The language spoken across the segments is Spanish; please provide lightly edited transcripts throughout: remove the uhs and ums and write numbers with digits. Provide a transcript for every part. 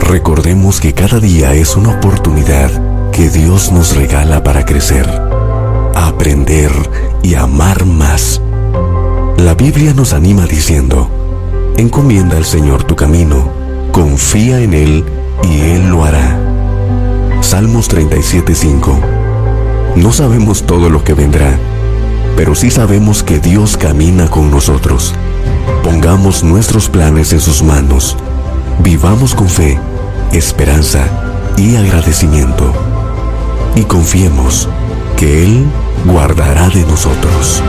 Recordemos que cada día es una oportunidad que Dios nos regala para crecer, aprender y amar más. La Biblia nos anima diciendo: encomienda al Señor tu camino, confía en Él y Él lo hará. Salmos 37:5. No sabemos todo lo que vendrá, pero sí sabemos que Dios camina con nosotros. Pongamos nuestros planes en sus manos. Vivamos con fe, esperanza y agradecimiento. Y confiemos que Él guardará de nosotros.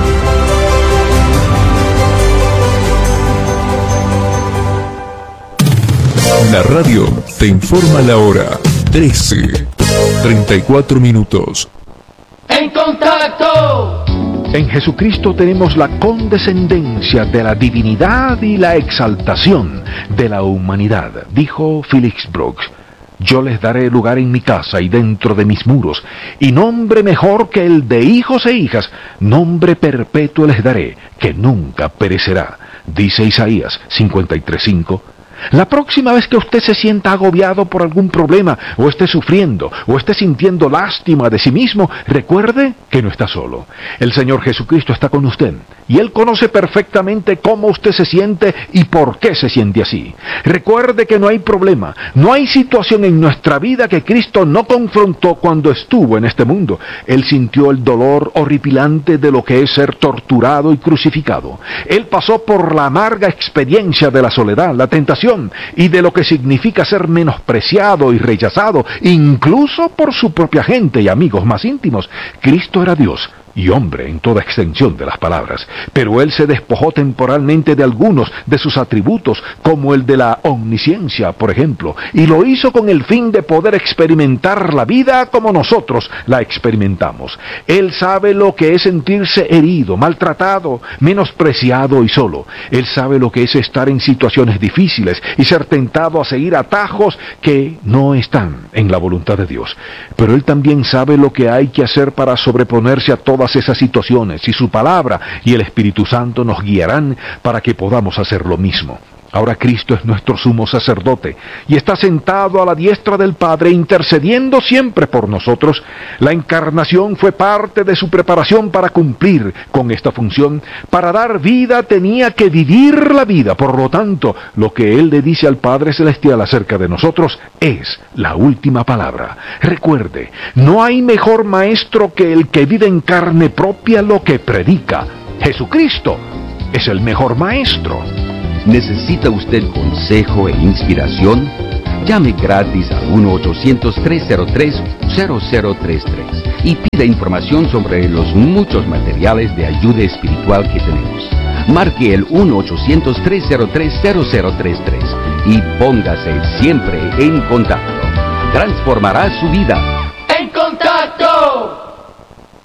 La radio te informa la hora. 13:34 minutos. ¡En contacto! En Jesucristo tenemos la condescendencia de la divinidad y la exaltación de la humanidad, dijo Felix Brooks. Yo les daré lugar en mi casa y dentro de mis muros, y nombre mejor que el de hijos e hijas, nombre perpetuo les daré, que nunca perecerá, dice Isaías 53:5. La próxima vez que usted se sienta agobiado por algún problema, o esté sufriendo, o esté sintiendo lástima de sí mismo, recuerde que no está solo. El Señor Jesucristo está con usted, y Él conoce perfectamente cómo usted se siente y por qué se siente así. Recuerde que no hay problema, no hay situación en nuestra vida que Cristo no confrontó cuando estuvo en este mundo. Él sintió el dolor horripilante de lo que es ser torturado y crucificado. Él pasó por la amarga experiencia de la soledad, la tentación, y de lo que significa ser menospreciado y rechazado, incluso por su propia gente y amigos más íntimos. Cristo era Dios y hombre en toda extensión de las palabras, pero Él se despojó temporalmente de algunos de sus atributos, como el de la omnisciencia, por ejemplo, y lo hizo con el fin de poder experimentar la vida como nosotros la experimentamos. Él sabe lo que es sentirse herido, maltratado, menospreciado y solo. Él sabe lo que es estar en situaciones difíciles y ser tentado a seguir atajos que no están en la voluntad de Dios. Pero Él también sabe lo que hay que hacer para sobreponerse a todas esas situaciones, y su palabra y el Espíritu Santo nos guiarán para que podamos hacer lo mismo. Ahora Cristo es nuestro sumo sacerdote y está sentado a la diestra del Padre, intercediendo siempre por nosotros. La encarnación fue parte de su preparación para cumplir con esta función. Para dar vida tenía que vivir la vida. Por lo tanto, lo que Él le dice al Padre Celestial acerca de nosotros es la última palabra. Recuerde, no hay mejor maestro que el que vive en carne propia lo que predica. Jesucristo es el mejor maestro. ¿Necesita usted consejo e inspiración? Llame gratis al 1-800-303-0033 y pida información sobre los muchos materiales de ayuda espiritual que tenemos. Marque el 1-800-303-0033 y póngase siempre en contacto. Transformará su vida.